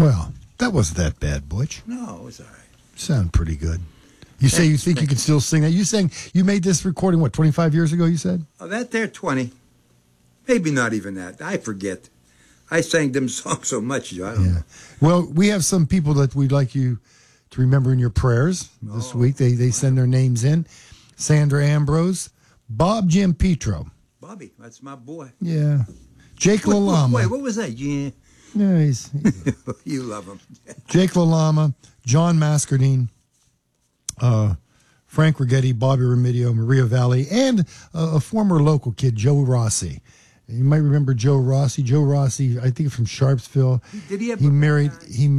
Well, that wasn't that bad, Butch. No, it was all right. Sound pretty good. You say you think you can still sing that? You sang, you made this recording, what, 25 years ago, you said? Oh, that there, 20. Maybe not even that. I forget. I sang them songs so much, Joe. I don't know. Well, we have some people that we'd like you to remember in your prayers this week. They send their names in. Sandra Ambrose, Bob Giampetro. Bobby, that's my boy. Yeah. Jake LaLama. Wait, what was that? Yeah. Yeah, he's You love him. Jake LaLama, John Mascardine, Frank Rigetti, Bobby Remedio, Maria Valley, and a former local kid, Joe Rossi. You might remember Joe Rossi. Joe Rossi, I think from Sharpsville. Did he have? He married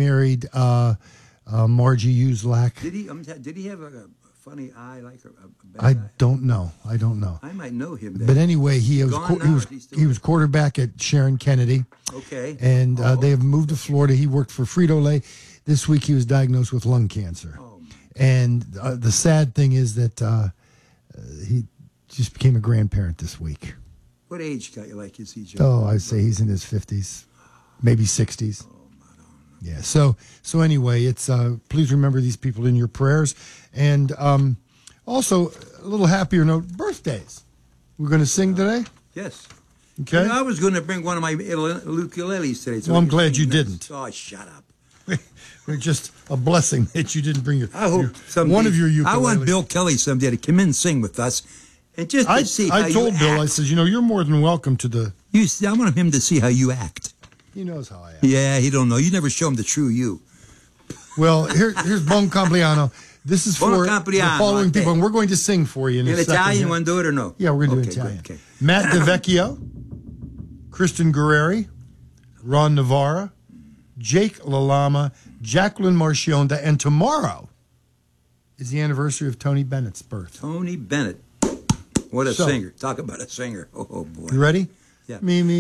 Margie Uselak. Did he have a funny eye, like a bad I eye? don't know. I don't know. I might know him. Then. But anyway, he was Gone now, or is he still he was quarterback at Sharon Kennedy. Okay. And they have moved to Florida. He worked for Frito-Lay. This week he was diagnosed with lung cancer. Oh, and the sad thing is that he just became a grandparent this week. what age is he, Joe? Oh, I'd say he's in his 50s, maybe 60s. Yeah. So anyway, it's please remember these people in your prayers. And also, a little happier note, birthdays. We're going to sing today? Yes. Okay. You know, I was going to bring one of my ukuleles today. So Well, I'm glad you didn't. Oh, shut up. It's just a blessing that you didn't bring your, I hope someday, one of your ukuleles. I want Bill Kelly someday to come in and sing with us. And just to see how I told you Bill, act. I said, you're more than welcome to the... I want him to see how you act. He knows how I am. Yeah, he don't know. You never show him the true you. Well, here's Bon Compleanno. This is Buon for the compleanno, following okay. people, and we're going to sing for you in a second. Italian, here. want to do it or no? Yeah, we're going to Okay, do Italian. good, okay. Matt DeVecchio, Kristen Guerreri, Ron Navarra, Jake LaLama, Jacqueline Marchionda, and tomorrow is the anniversary of Tony Bennett's birth. Tony Bennett. What a singer. Talk about a singer. Oh, boy. You ready? Yeah. Me,